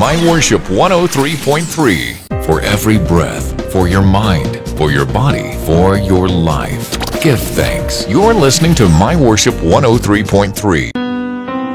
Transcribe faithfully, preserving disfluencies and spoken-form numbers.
My Worship one oh three point three. For every breath, for your mind, for your body, for your life. Give thanks. You're listening to My Worship one oh three point three.